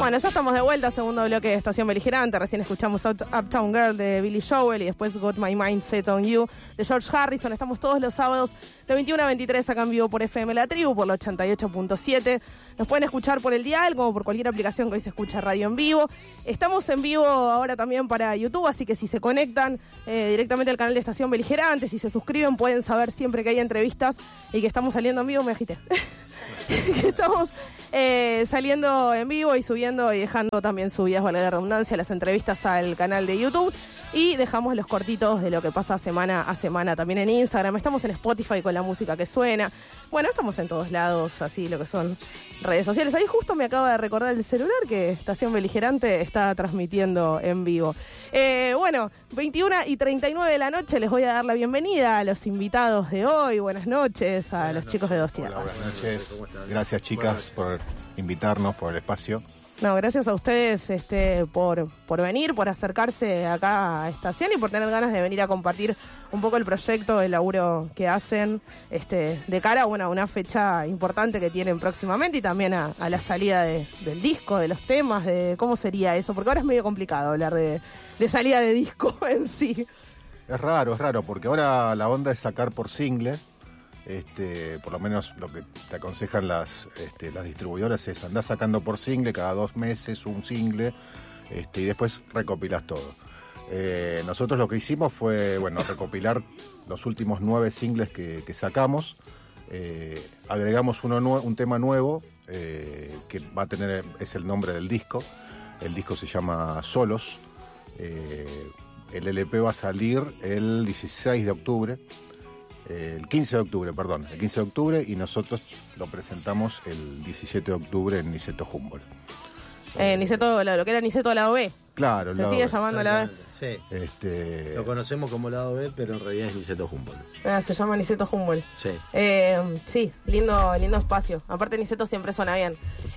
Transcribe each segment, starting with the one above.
Bueno, ya estamos de vuelta, segundo bloque de Estación Beligerante. Recién escuchamos Uptown Girl de Billy Joel y después Got My Mind Set on You de George Harrison. Estamos todos los sábados de 21 a 23 acá en vivo por FM La Tribu, por la 88.7. Nos pueden escuchar por el dial, como por cualquier aplicación que hoy se escucha radio en vivo. Estamos en vivo ahora también para YouTube, así que si se conectan directamente al canal de Estación Beligerante, si se suscriben, pueden saber siempre que hay entrevistas y que estamos saliendo en vivo. Me agité. Que estamos saliendo en vivo y subiendo y dejando también subidas, vale la redundancia, las entrevistas al canal de YouTube. Y dejamos los cortitos de lo que pasa semana a semana también en Instagram. Estamos en Spotify con la música que suena. Bueno, estamos en todos lados, así lo que son redes sociales. Ahí justo me acaba de recordar el celular que Estación Beligerante está transmitiendo en vivo. Bueno, 21:39 de la noche. Les voy a dar la bienvenida a los invitados de hoy. Buenas noches a los chicos de Dos Tierras. Hola, buenas noches. Gracias, chicas, por invitarnos, por el espacio. No, gracias a ustedes por venir, por acercarse acá a Estación y por tener ganas de venir a compartir un poco el proyecto, el laburo que hacen de cara a una fecha importante que tienen próximamente y también a la salida del disco, de los temas, de cómo sería eso, porque ahora es medio complicado hablar de salida de disco en sí. Es raro, porque ahora la onda es sacar por single. Por lo menos lo que te aconsejan las distribuidoras es andar sacando por single cada 2 meses un single y después recopilas todo. Nosotros lo que hicimos fue recopilar los últimos 9 singles que sacamos, agregamos un tema nuevo que va a tener, es el nombre del disco. El disco se llama Solos. El LP va a salir el 16 de octubre. El 15 de octubre y nosotros lo presentamos el 17 de octubre en Niceto Humboldt. Niceto, lo que era Niceto lado B. Claro, se sigue llamando lado B. Sí. Lo conocemos como lado B, pero en realidad es Niceto Humboldt. Se llama Niceto Humboldt. Sí. Sí, lindo espacio. Aparte Niceto siempre suena bien.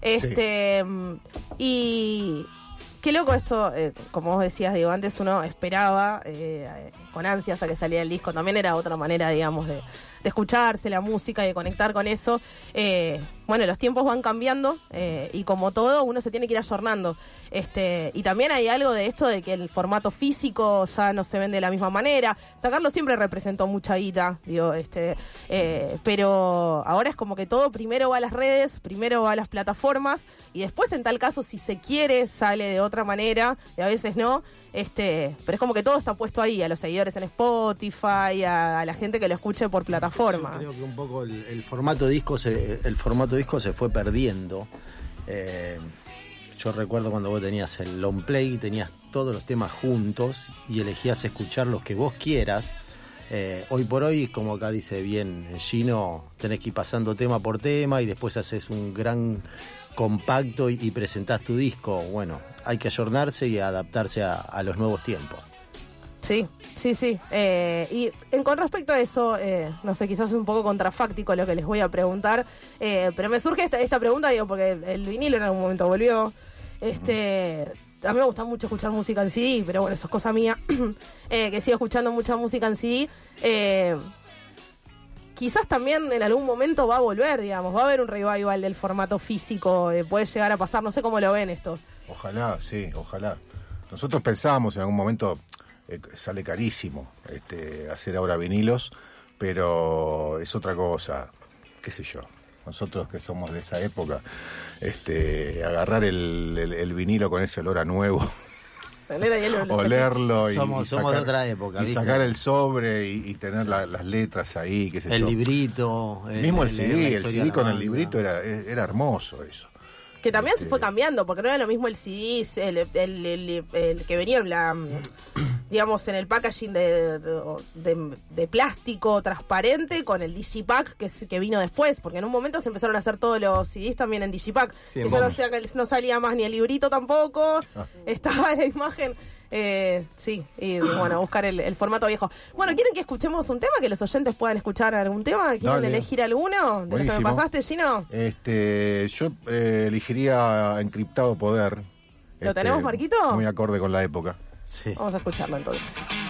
Y qué loco esto, como vos decías, digo, antes uno esperaba con ansias a que saliera el disco, también era otra manera, digamos, de escucharse la música y de conectar con eso. Los tiempos van cambiando y como todo, uno se tiene que ir ayornando. Y también hay algo de esto de que el formato físico ya no se vende de la misma manera. Sacarlo siempre representó mucha guita, digo, pero ahora es como que todo primero va a las redes, primero va a las plataformas y después en tal caso si se quiere sale de otra manera y a veces no, pero es como que todo está puesto ahí, a los seguidores en Spotify, a la gente que lo escuche por plataforma. Yo creo que un poco el formato disco se fue perdiendo. Yo recuerdo cuando vos tenías el long play, tenías todos los temas juntos y elegías escuchar los que vos quieras. Hoy por hoy, como acá dice bien Gino, tenés que ir pasando tema por tema y después haces un gran compacto y presentás tu disco. Bueno, hay que ayornarse y adaptarse a los nuevos tiempos. Sí. Y con respecto a eso, no sé, quizás es un poco contrafáctico lo que les voy a preguntar, pero me surge esta pregunta, digo, porque el vinilo en algún momento volvió. A mí me gusta mucho escuchar música en CD, pero bueno, eso es cosa mía, que sigo escuchando mucha música en CD. Quizás también en algún momento va a volver, digamos, va a haber un revival del formato físico, puede llegar a pasar, no sé cómo lo ven esto. Ojalá, sí, ojalá. Nosotros pensábamos en algún momento, sale carísimo hacer ahora vinilos, pero es otra cosa, qué sé yo. Nosotros que somos de esa época, agarrar el vinilo con ese olor a nuevo, olerlo somos de otra época, y sacar el sobre y tener las letras ahí, qué sé yo. El librito. Mismo el CD con el librito era hermoso eso. Que también se fue cambiando, porque no era lo mismo el CD, el que venía en la, digamos, en el packaging de plástico transparente con el Digipack que vino después, porque en un momento se empezaron a hacer todos los CDs también en Digipack, sí, que ya no salía más ni el librito tampoco, estaba la imagen. Sí, y bueno, buscar el formato viejo. Bueno, ¿quieren que escuchemos un tema? ¿Que los oyentes puedan escuchar algún tema? ¿Quieren elegir alguno? ¿De los que me pasaste, Gino? Yo elegiría Encriptado Poder. ¿Lo tenemos, Marquito? Muy acorde con la época. Sí. Vamos a escucharlo entonces.